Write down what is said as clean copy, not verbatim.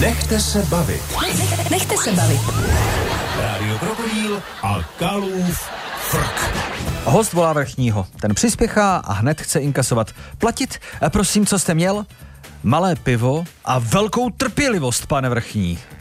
Nechte se bavit. Nechte se bavit. Rádio Krokodýl a Kalův frk. Host volá vrchního. Ten přispěchá a hned chce inkasovat. Platit? Prosím, co jste měl? Malé pivo a velkou trpělivost, pane vrchní.